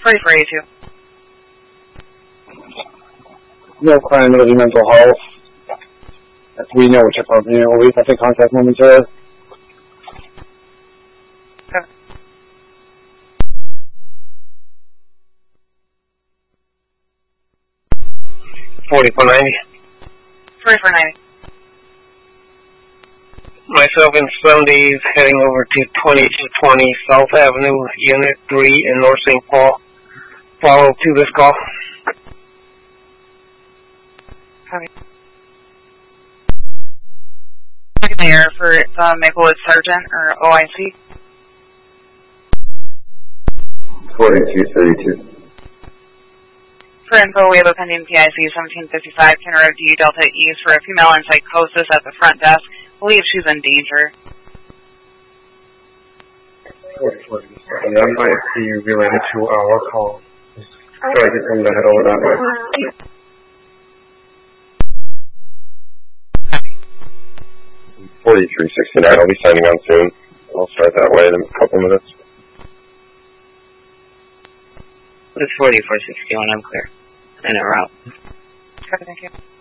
4482. No crime, living mental health. We know what your company will be. I think contact momentarily. Okay. 4490. 4490. Myself in 70s heading over to 2220 South Avenue, Unit 3 in North St. Paul. Follow to this call. Copy. Mayor for Maplewood Sergeant or OIC. 4232. For info, we have a pending PIC 1755 Kenner D Delta East for a female in psychosis at the front desk. Believe she's in danger. 4427. That might be related to our call. Try to get them to head over that way. 4369. I'll be signing on soon. I'll start that way in a couple minutes. It's 4461. I'm clear. And en route. Copy, thank you.